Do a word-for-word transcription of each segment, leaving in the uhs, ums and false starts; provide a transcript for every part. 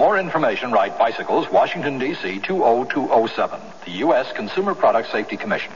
more information, write Bicycles, Washington, D C two oh two oh seven, the U S Consumer Product Safety Commission.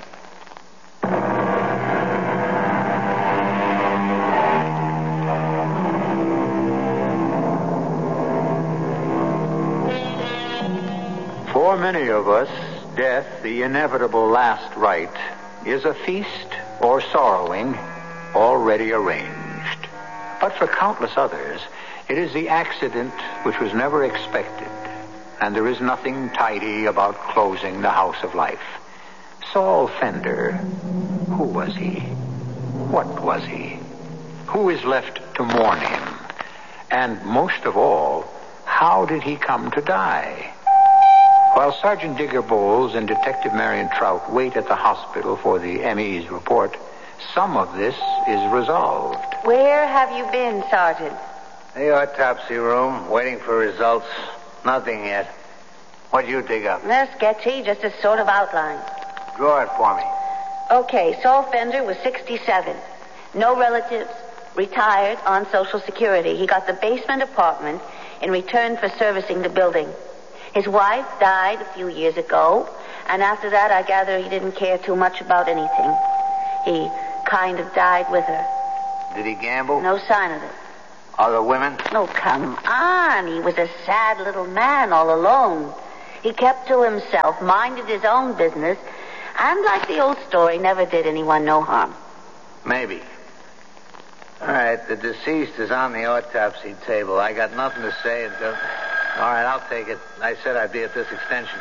For many of us, death, the inevitable last rite, is a feast or sorrowing already arranged. But for countless others, it is the accident which was never expected, and there is nothing tidy about closing the house of life. Saul Fender, who was he? What was he? Who is left to mourn him? And most of all, how did he come to die? While Sergeant Digger Bowles and Detective Marion Trout wait at the hospital for the M E's report, some of this is resolved. Where have you been, Sergeant? The autopsy room, waiting for results. Nothing yet. What'd you dig up? They're sketchy, just a sort of outline. Draw it for me. Okay, Saul Fender was sixty-seven. No relatives, retired, on Social Security. He got the basement apartment in return for servicing the building. His wife died a few years ago, and after that I gather he didn't care too much about anything. He kind of died with her. Did he gamble? No sign of it. Other women? Oh, come on. He was a sad little man all alone. He kept to himself, minded his own business, and like the old story, never did anyone no harm. Maybe. All right, the deceased is on the autopsy table. I got nothing to say until... All right, I'll take it. I said I'd be at this extension.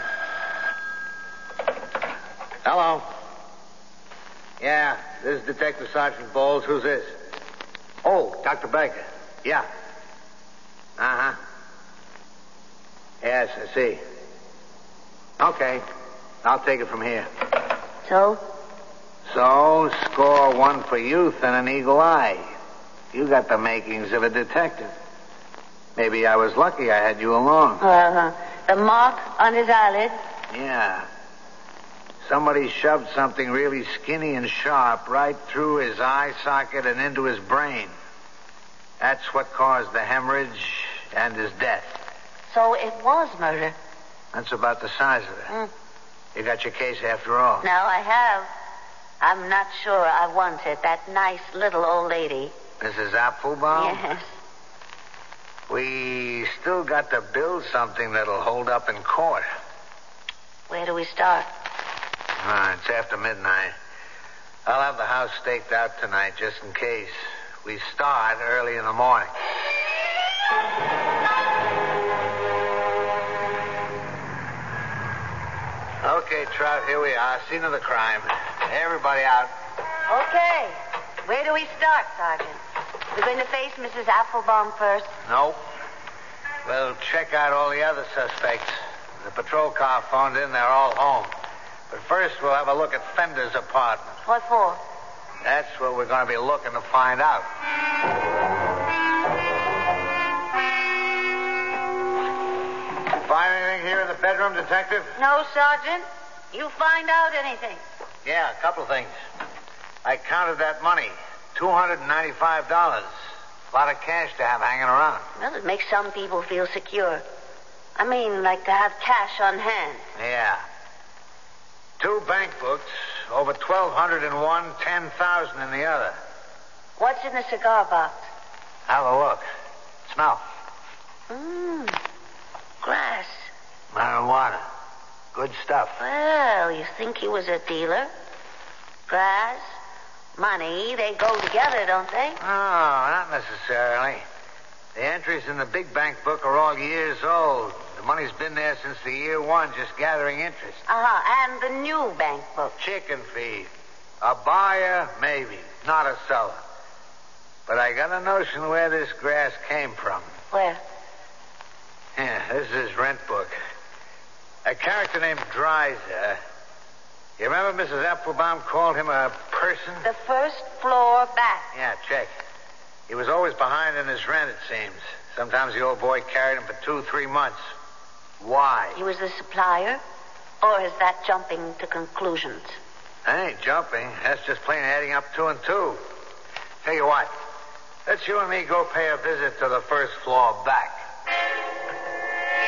Hello. Yeah, this is Detective Sergeant Bowles. Who's this? Oh, Doctor Baker. Yeah. Uh-huh. Yes, I see. Okay. I'll take it from here. So? So, score one for youth and an eagle eye. You got the makings of a detective. Maybe I was lucky I had you along. Uh-huh. The mark on his eyelid? Yeah. Somebody shoved something really skinny and sharp right through his eye socket and into his brain. That's what caused the hemorrhage and his death. So it was murder? That's about the size of it. Mm. You got your case after all. Now I have. I'm not sure I wanted that nice little old lady. Missus Applebaum? Yes. We still got to build something that'll hold up in court. Where do we start? Ah, it's after midnight. I'll have the house staked out tonight just in case. We start early in the morning. Okay, Trout, here we are. Scene of the crime. Everybody out. Okay. Where do we start, Sergeant? We're going to face Missus Applebaum first? Nope. We'll check out all the other suspects. The patrol car phoned in. They're all home. But first, we'll have a look at Fender's apartment. What for? That's what we're going to be looking to find out. Find anything here in the bedroom, Detective? No, Sergeant. You find out anything? Yeah, a couple of things. I counted that money. two hundred ninety-five dollars. A lot of cash to have hanging around. Well, it makes some people feel secure. I mean, like to have cash on hand. Yeah. Two bank books, over twelve hundred in one, ten thousand in the other. What's in the cigar box? Have a look. Smell. Mmm. Grass. Marijuana. Good stuff. Well, you think he was a dealer? Grass, money, they go together, don't they? Oh, not necessarily. The entries in the big bank book are all years old. The money's been there since the year one, just gathering interest. Uh-huh, and the new bank book. Chicken feed. A buyer, maybe. Not a seller. But I got a notion where this grass came from. Where? Yeah, this is his rent book. A character named Dreiser. You remember Missus Applebaum called him a person? The first floor back. Yeah, check. He was always behind in his rent, it seems. Sometimes the old boy carried him for two, three months. Why? He was the supplier? Or is that jumping to conclusions? I ain't jumping. That's just plain adding up two and two. Tell you what. Let's you and me go pay a visit to the first floor back.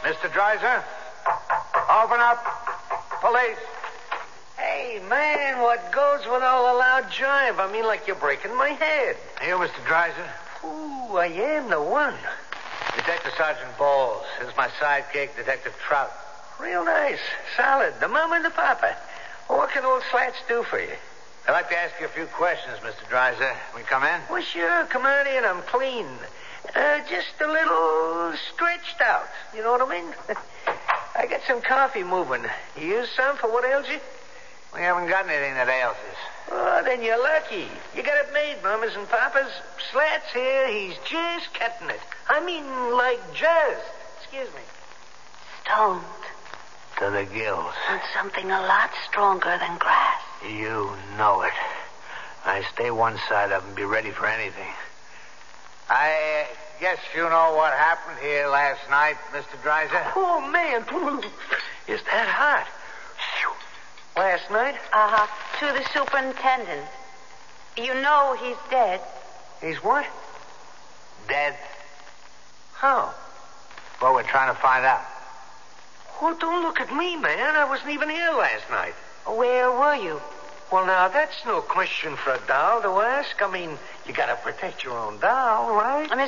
Mister Dreiser? Open up. Police. Hey, man, what goes with all the loud jive? I mean, like you're breaking my head. Are you Mister Dreiser? Ooh, I am the one. Detective Sergeant Bowles. This is my sidekick, Detective Trout. Real nice. Solid. The mama and the papa. Well, what can old Slats do for you? I'd like to ask you a few questions, Mister Dreiser. Can we come in? Well, sure. Come on in. I'm clean. Uh, just a little stretched out. You know what I mean? I got some coffee moving. You use some for what ails you? We haven't got anything that ails us. Oh, then you're lucky. You got it made, mamas and papas. Slats here, he's just cutting it. I mean, like just. Excuse me. Stoned To the gills. on something a lot stronger than grass. You know it. I stay one side up and be ready for anything. I uh, guess you know what happened here last night, Mister Dreiser. Oh, man. Is that hot? Last night? Uh-huh. To the superintendent. You know he's dead. He's what? Dead? How? Well, we're trying to find out. Well, don't look at me, man. I wasn't even here last night. Where were you? Well, now, that's no question for a doll to ask. I mean, you gotta protect your own doll, right?